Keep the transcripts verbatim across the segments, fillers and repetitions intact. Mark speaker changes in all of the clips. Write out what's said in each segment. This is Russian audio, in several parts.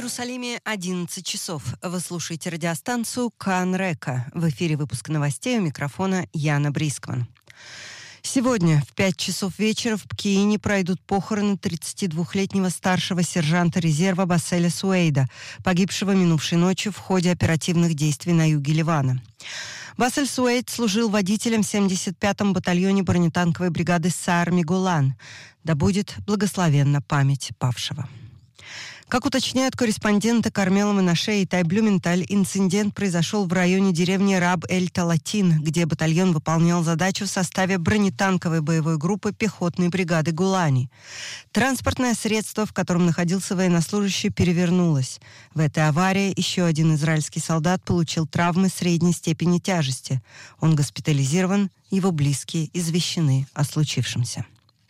Speaker 1: Иерусалиме одиннадцать часов. Вы слушаете радиостанцию Кан Река. В эфире выпуск новостей, у микрофона Яна Брискман. Сегодня в пять часов вечера в Пкиине пройдут похороны тридцатидвухлетнего старшего сержанта резерва Басселя Суэйда, погибшего минувшей ночью в ходе оперативных действий на юге Ливана. Бассель Суэйд служил водителем в семьдесят пятом батальоне бронетанковой бригады САР «Мигулан». Да будет благословенна память павшего. Как уточняют корреспонденты Кармела Менаше и Тай Блюменталь, инцидент произошел в районе деревни Раб-эль-Талатин, где батальон выполнял задачу в составе бронетанковой боевой группы пехотной бригады Гулани. Транспортное средство, в котором находился военнослужащий, перевернулось. В этой аварии еще один израильский солдат получил травмы средней степени тяжести. Он госпитализирован, его близкие извещены о случившемся.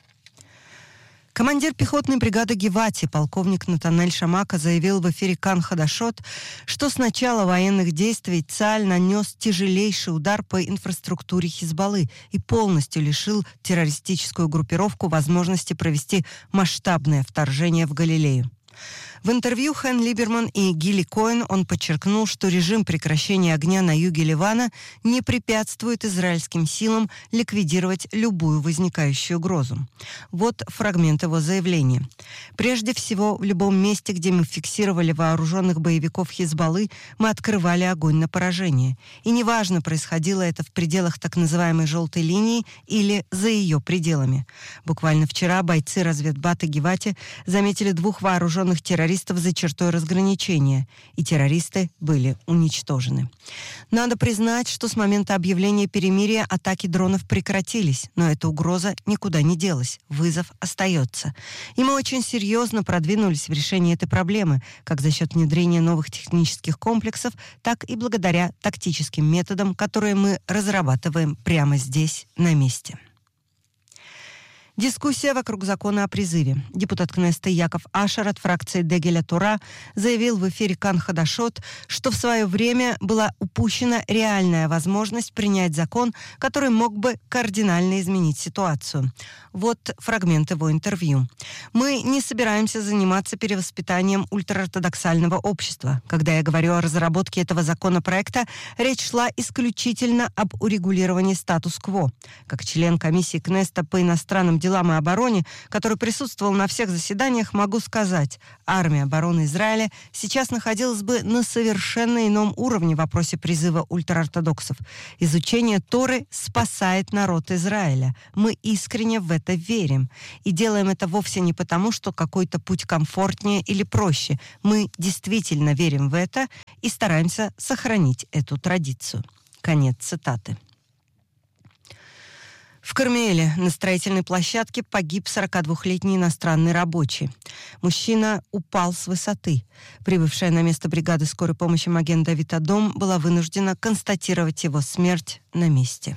Speaker 1: Командир пехотной бригады Гевати, полковник Натанель Шамака, заявил в эфире Кан Хадашот, что с начала военных действий Цааль нанес тяжелейший удар по инфраструктуре Хизбаллы и полностью лишил террористическую группировку возможности провести масштабное вторжение в Галилею. В интервью Хэн Либерман и Гилли Коэн он подчеркнул, что режим прекращения огня на юге Ливана не препятствует израильским силам ликвидировать любую возникающую угрозу. Вот фрагмент его заявления. «Прежде всего, в любом месте, где мы фиксировали вооруженных боевиков Хизбаллы, мы открывали огонь на поражение. И неважно, происходило это в пределах так называемой «желтой линии» или за ее пределами. Буквально вчера бойцы разведбата Гевати заметили двух вооруженных террористов за чертой разграничения, и террористы были уничтожены. Надо признать, что с момента объявления перемирия атаки дронов прекратились, но эта угроза никуда не делась, вызов остается. И мы очень серьезно продвинулись в решении этой проблемы, как за счет внедрения новых технических комплексов, так и благодаря тактическим методам, которые мы разрабатываем прямо здесь, на месте». Дискуссия вокруг закона о призыве. Депутат Кнессета Яков Ашер от фракции Дегеля Тора заявил в эфире Кан Хадашот, что в свое время была упущена реальная возможность принять закон, который мог бы кардинально изменить ситуацию. Вот фрагмент его интервью. «Мы не собираемся заниматься перевоспитанием ультраортодоксального общества. Когда я говорю о разработке этого законопроекта, речь шла исключительно об урегулировании статус-кво. Как член комиссии Кнессета по иностранным делам делам и обороне, который присутствовал на всех заседаниях, могу сказать, армия обороны Израиля сейчас находилась бы на совершенно ином уровне в вопросе призыва ультраортодоксов. Изучение Торы спасает народ Израиля. Мы искренне в это верим. И делаем это вовсе не потому, что какой-то путь комфортнее или проще. Мы действительно верим в это и стараемся сохранить эту традицию». Конец цитаты. В Кармеле на строительной площадке погиб сорокадвухлетний иностранный рабочий. Мужчина упал с высоты. Прибывшая на место бригады скорой помощи Маген Давид Адом была вынуждена констатировать его смерть на месте.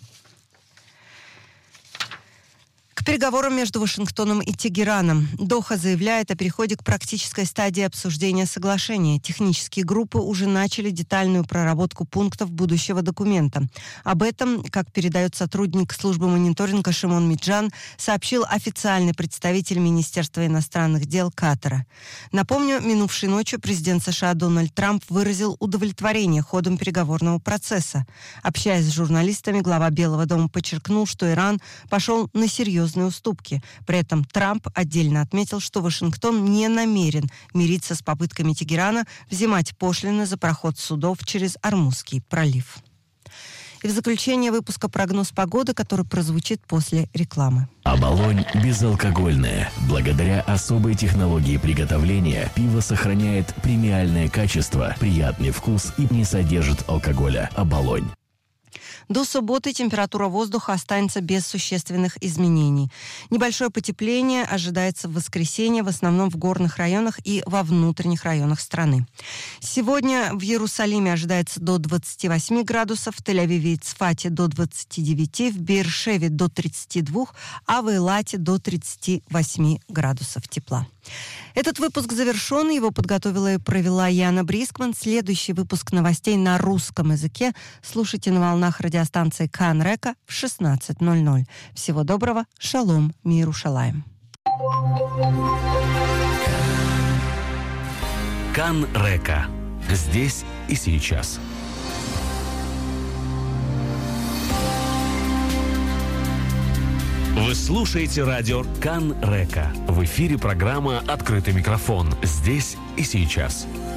Speaker 1: К переговорам между Вашингтоном и Тегераном. Доха заявляет о переходе к практической стадии обсуждения соглашения. Технические группы уже начали детальную проработку пунктов будущего документа. Об этом, как передает сотрудник службы мониторинга Шимон Миджан, сообщил официальный представитель Министерства иностранных дел Катара. Напомню, минувшей ночью президент США Дональд Трамп выразил удовлетворение ходом переговорного процесса. Общаясь с журналистами, глава Белого дома подчеркнул, что Иран пошел на серьезные уступки. При этом Трамп отдельно отметил, что Вашингтон не намерен мириться с попытками Тегерана взимать пошлины за проход судов через Ормузский пролив. И в заключение выпуска прогноз погоды, который прозвучит после рекламы.
Speaker 2: Оболонь безалкогольная. Благодаря особой технологии приготовления пиво сохраняет премиальное качество, приятный вкус и не содержит алкоголя. Оболонь.
Speaker 1: До субботы температура воздуха останется без существенных изменений. Небольшое потепление ожидается в воскресенье, в основном в горных районах и во внутренних районах страны. Сегодня в Иерусалиме ожидается до двадцати восьми градусов, в Тель-Авиве и Цфате до двадцати девяти, в Беэр-Шеве до тридцати двух, а в Эйлате до тридцати восьми градусов тепла. Этот выпуск завершен, его подготовила и провела Яна Брискман. Следующий выпуск новостей на русском языке слушайте на волнах радиостанции Кан Река в шестнадцать ноль ноль. Всего доброго, шалом, миру шалаем.
Speaker 3: Кан Река. Здесь и сейчас. Вы слушаете радио Кан Река. В эфире программа «Открытый микрофон». Здесь и сейчас.